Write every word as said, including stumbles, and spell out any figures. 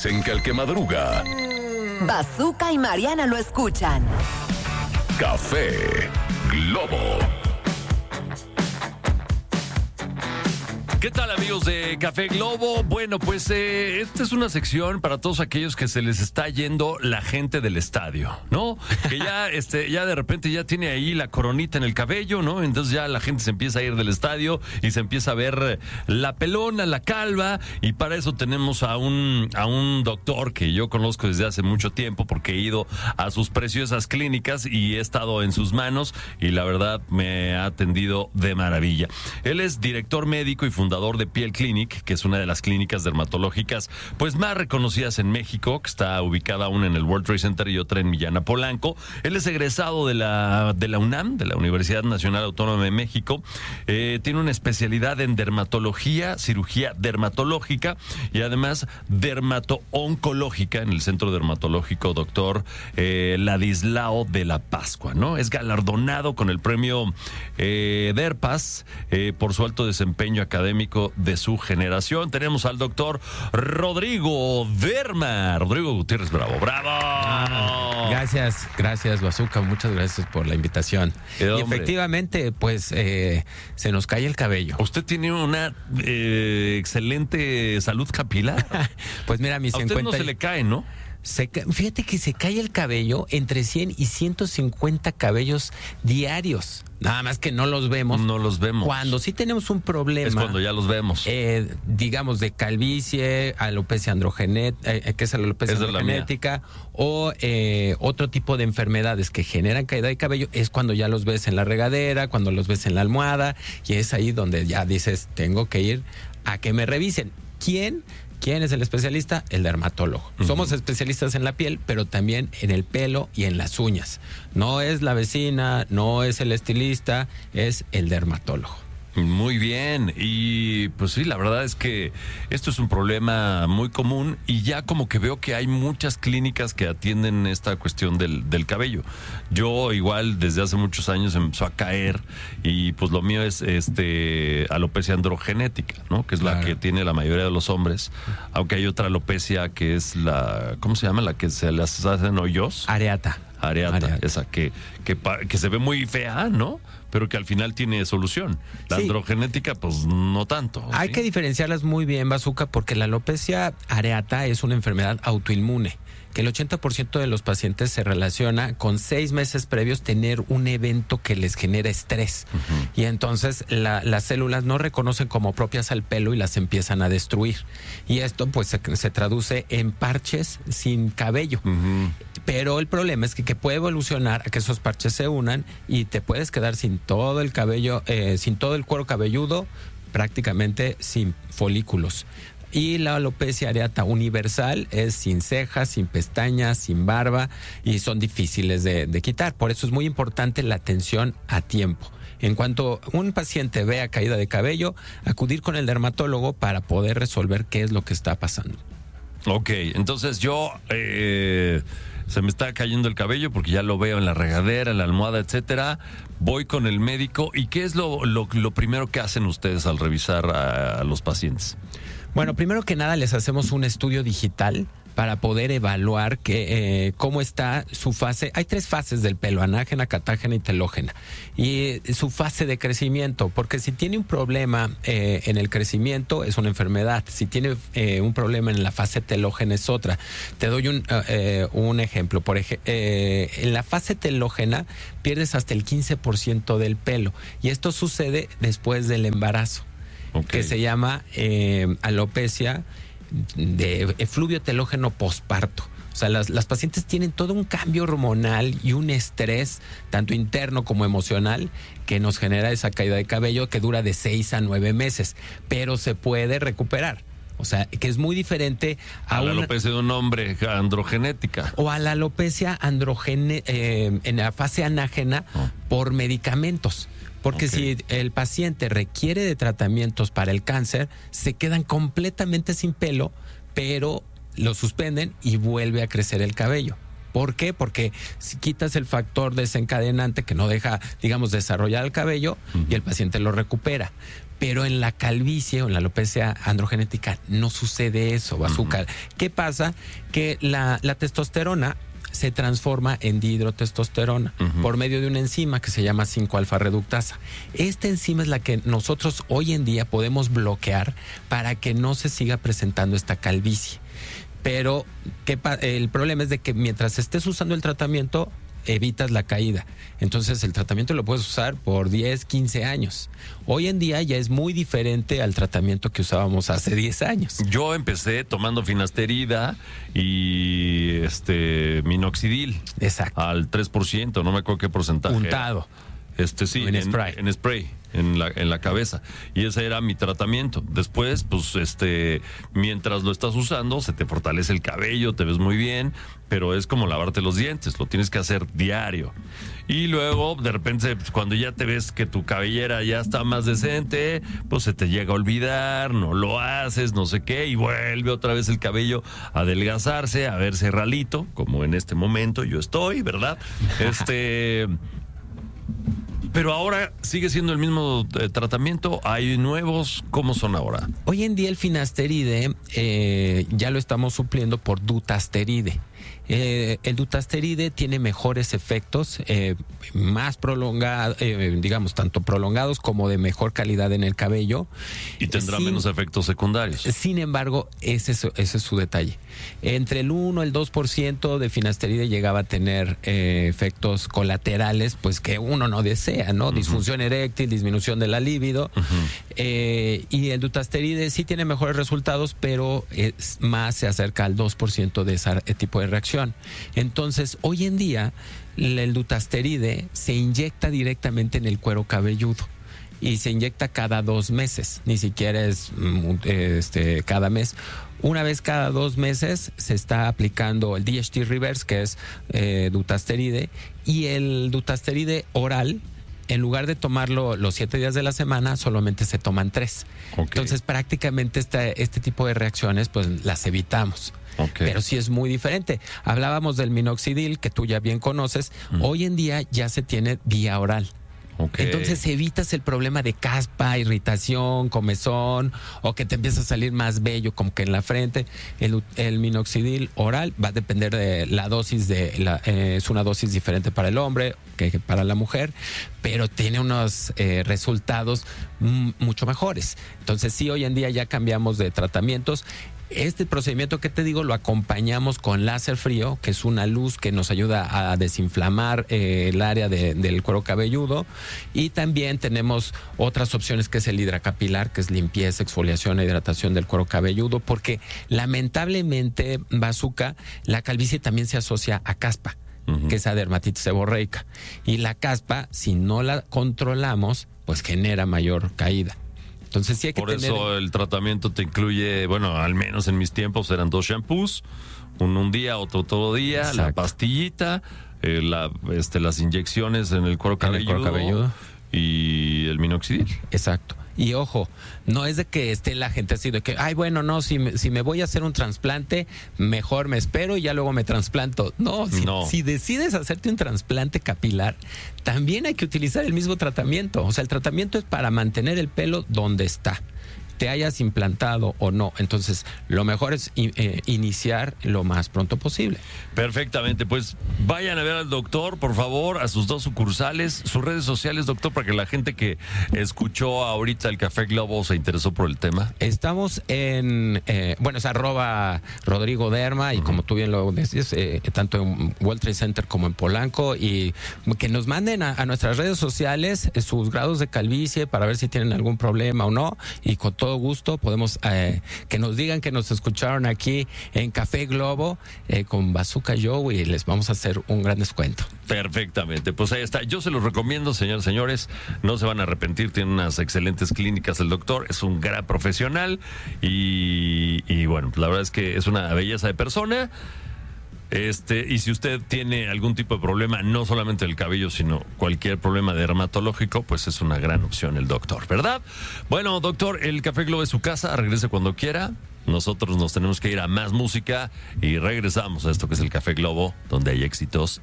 Dicen que el que madruga. Bazooka y Mariana lo escuchan. Café Globo. ¿Qué tal, amigos de Café Globo? Bueno, pues eh, esta es una sección para todos aquellos que se les está yendo la gente del estadio, ¿no? Que ya, este, ya de repente ya tiene ahí la coronita en el cabello, ¿no? Entonces ya la gente se empieza a ir del estadio y se empieza a ver la pelona, la calva, y para eso tenemos a un, a un doctor que yo conozco desde hace mucho tiempo porque he ido a sus preciosas clínicas y he estado en sus manos y la verdad me ha atendido de maravilla. Él es director médico y fundador de Piel Clinic, que es una de las clínicas dermatológicas pues más reconocidas en México, que está ubicada una en el World Trade Center y otra en Millana Polanco. Él es egresado de la, de la UNAM, de la Universidad Nacional Autónoma de México. Eh, tiene una especialidad en dermatología, cirugía dermatológica y además dermato-oncológica en el Centro Dermatológico Doctor eh, Ladislao de la Pascua, ¿no? Es galardonado con el premio eh, DERPAS eh, por su alto desempeño académico de su generación. Tenemos al doctor Rodrigo Derma. Rodrigo Gutiérrez Bravo. ¡Bravo! Ah, gracias, gracias, Bazooka. Muchas gracias por la invitación. Eh, y efectivamente, pues, eh, se nos cae el cabello. Usted tiene una eh, excelente salud capilar. Pues mira, mis a usted cincuenta... no se le cae, ¿no? Se, fíjate que se cae el cabello entre cien y ciento cincuenta cabellos diarios. Nada más que no los vemos. No los vemos. Cuando sí tenemos un problema. Es cuando ya los vemos. Eh, digamos, de calvicie, alopecia androgenética, eh, que es la alopecia androgenética, o eh, otro tipo de enfermedades que generan caída de cabello, es cuando ya los ves en la regadera, cuando los ves en la almohada, y es ahí donde ya dices, tengo que ir a que me revisen. ¿Quién? ¿Quién es el especialista? El dermatólogo. Uh-huh. Somos especialistas en la piel, pero también en el pelo y en las uñas. No es la vecina, no es el estilista, es el dermatólogo. Muy bien, y pues sí, la verdad es que esto es un problema muy común y ya como que veo que hay muchas clínicas que atienden esta cuestión del, del cabello. Yo igual desde hace muchos años empezó a caer y pues lo mío es este alopecia androgenética, ¿no? Que es claro. La que tiene la mayoría de los hombres, aunque hay otra alopecia que es la, ¿cómo se llama? La que se las hacen hoyos. Areata. Areata, Areata. esa que, que, que se ve muy fea, ¿no? Pero que al final tiene solución. La sí. androgenética, pues no tanto. Hay ¿sí? que diferenciarlas muy bien, Bazooka, porque la alopecia areata es una enfermedad autoinmune, que el ochenta por ciento de los pacientes se relaciona con seis meses previos tener un evento que les genera estrés. Uh-huh. Y entonces la, las células no reconocen como propias al pelo y las empiezan a destruir. Y esto pues se, se traduce en parches sin cabello. Uh-huh. Pero el problema es que, que puede evolucionar a que esos parches se unan y te puedes quedar sin todo el cabello, eh, sin todo el cuero cabelludo, prácticamente sin folículos. Y la alopecia areata universal es sin cejas, sin pestañas, sin barba y son difíciles de, de quitar. Por eso es muy importante la atención a tiempo. En cuanto un paciente vea caída de cabello, acudir con el dermatólogo para poder resolver qué es lo que está pasando. Ok, entonces yo... Eh... se me está cayendo el cabello porque ya lo veo en la regadera, en la almohada, etcétera. Voy con el médico. ¿Y qué es lo, lo, lo primero que hacen ustedes al revisar a, a los pacientes? Bueno, primero que nada les hacemos un estudio digital para poder evaluar que, eh, cómo está su fase. Hay tres fases del pelo, anágena, catágena y telógena. Y eh, su fase de crecimiento, porque si tiene un problema eh, en el crecimiento es una enfermedad. Si tiene eh, un problema en la fase telógena es otra. Te doy un, eh, un ejemplo. Por ej- eh, en la fase telógena pierdes hasta el quince por ciento del pelo. Y esto sucede después del embarazo, okay, que se llama eh, alopecia de efluvio telógeno posparto. O sea, las, las pacientes tienen todo un cambio hormonal y un estrés, tanto interno como emocional, que nos genera esa caída de cabello que dura de seis a nueve meses, pero se puede recuperar. O sea, que es muy diferente a, a la una, alopecia de un hombre androgenética. O a la alopecia androgene, eh, en la fase anágena oh. por medicamentos. Porque okay. si el paciente requiere de tratamientos para el cáncer, se quedan completamente sin pelo, pero lo suspenden y vuelve a crecer el cabello. ¿Por qué? Porque si quitas el factor desencadenante que no deja, digamos, desarrollar el cabello, uh-huh, y el paciente lo recupera. Pero en la calvicie o en la alopecia androgenética no sucede eso, Bazooka. Uh-huh. ¿Qué pasa? Que la, la testosterona se transforma en dihidrotestosterona uh-huh. por medio de una enzima que se llama cinco alfa reductasa. Esta enzima es la que nosotros hoy en día podemos bloquear para que no se siga presentando esta calvicie. Pero ¿qué pa- el problema es de que mientras estés usando el tratamiento, evitas la caída. Entonces el tratamiento lo puedes usar por diez, quince años. Hoy en día ya es muy diferente al tratamiento que usábamos hace diez años. Yo empecé tomando finasterida y este minoxidil. Exacto. Al tres por ciento, no me acuerdo qué porcentaje. Untado. Este sí, en, en spray. En spray. En la, en la cabeza. Y ese era mi tratamiento. Después, pues, este, mientras lo estás usando, se te fortalece el cabello, te ves muy bien, pero es como lavarte los dientes, lo tienes que hacer diario. Y luego, de repente, pues, cuando ya te ves que tu cabellera ya está más decente, pues se te llega a olvidar, no lo haces, no sé qué, y vuelve otra vez el cabello a adelgazarse, a verse ralito, como en este momento yo estoy, ¿verdad? Este... Pero ahora sigue siendo el mismo eh, tratamiento. ¿Hay nuevos? ¿Cómo son ahora? Hoy en día el finasteride eh, ya lo estamos supliendo por dutasteride. Eh, el dutasteride tiene mejores efectos, eh, más prolongados, eh, digamos, tanto prolongados como de mejor calidad en el cabello. Y tendrá sin, menos efectos secundarios. Sin embargo, ese es, ese es su detalle. Entre el uno y el dos por ciento de finasteride llegaba a tener eh, efectos colaterales, pues que uno no desea, ¿no? Uh-huh. Disfunción eréctil, disminución de la libido. Uh-huh. Eh, y el dutasteride sí tiene mejores resultados, pero es, más se acerca al dos por ciento de ese tipo de reacción. Entonces, hoy en día, el dutasteride se inyecta directamente en el cuero cabelludo y se inyecta cada dos meses, ni siquiera es este, cada mes. Una vez cada dos meses se está aplicando el D H T reverse, que es eh, dutasteride, y el dutasteride oral, en lugar de tomarlo los siete días de la semana, solamente se toman tres. Okay. Entonces, prácticamente este, este tipo de reacciones, pues las evitamos. Okay. Pero sí es muy diferente. Hablábamos del minoxidil, que tú ya bien conoces. Mm. Hoy en día ya se tiene vía oral. Okay. Entonces evitas el problema de caspa, irritación, comezón, o que te empieza a salir más vello como que en la frente. El, el minoxidil oral va a depender de la dosis, de la, eh, es una dosis diferente para el hombre que para la mujer, pero tiene unos eh, resultados m- mucho mejores. Entonces sí, hoy en día ya cambiamos de tratamientos. Este procedimiento que te digo lo acompañamos con láser frío, que es una luz que nos ayuda a desinflamar eh, el área de, del cuero cabelludo, y también tenemos otras opciones que es el hidracapilar, que es limpieza, exfoliación e hidratación del cuero cabelludo, porque lamentablemente, Bazooka, la calvicie también se asocia a caspa, uh-huh. que es a dermatitis seborreica, y la caspa, si no la controlamos, pues genera mayor caída. Entonces sí hay que Por tener... eso el tratamiento te incluye, bueno, al menos en mis tiempos eran dos shampoos, uno un día, otro todo día, exacto. La pastillita, eh, la, este, las inyecciones en el cuero cabelludo, el cuero cabelludo y el minoxidil. Exacto. Y ojo, no es de que esté la gente así de que, ay, bueno, no, si me, si me voy a hacer un trasplante, mejor me espero y ya luego me trasplanto. No, si, no. si decides hacerte un trasplante capilar, también hay que utilizar el mismo tratamiento. O sea, el tratamiento es para mantener el pelo donde está, te hayas implantado o no. Entonces, lo mejor es eh, iniciar lo más pronto posible. Perfectamente, pues vayan a ver al doctor, por favor, a sus dos sucursales, sus redes sociales, doctor, para que la gente que escuchó ahorita el Café Globo se interesó por el tema. Estamos en, eh, bueno, es arroba Rodrigo Derma, y uh-huh. como tú bien lo decías, eh, tanto en World Trade Center como en Polanco, y que nos manden a, a nuestras redes sociales eh, sus grados de calvicie para ver si tienen algún problema o no, y con todo gusto podemos eh, que nos digan que nos escucharon aquí en Café Globo eh, con Bazooka Joe, y les vamos a hacer un gran descuento. Perfectamente, pues ahí está. Yo se los recomiendo, señores, señores, no se van a arrepentir, tiene unas excelentes clínicas el doctor, es un gran profesional y, y bueno, pues la verdad es que es una belleza de persona. Este, y si usted tiene algún tipo de problema, no solamente del cabello, sino cualquier problema dermatológico, pues es una gran opción el doctor, ¿verdad? Bueno, doctor, el Café Globo es su casa, regrese cuando quiera. Nosotros nos tenemos que ir a más música y regresamos a esto que es el Café Globo, donde hay éxitos